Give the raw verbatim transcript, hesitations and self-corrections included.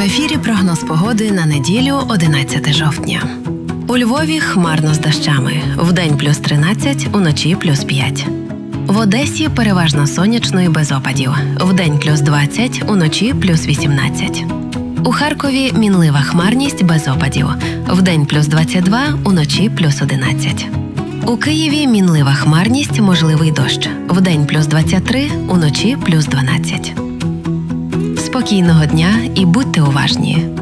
ефірі прогноз погоди на неділю, одинадцяте жовтня. У Львові хмарно з дощами. Вдень плюс тринадцять, уночі плюс п'ять. В Одесі переважно сонячно і без опадів. Вдень плюс двадцять, уночі плюс вісімнадцять. У Харкові мінлива хмарність без опадів. Вдень плюс двадцять два, уночі плюс одинадцять. У Києві мінлива хмарність, можливий дощ. Вдень плюс двадцять три, уночі плюс дванадцять. Спокійного дня і будьте уважні.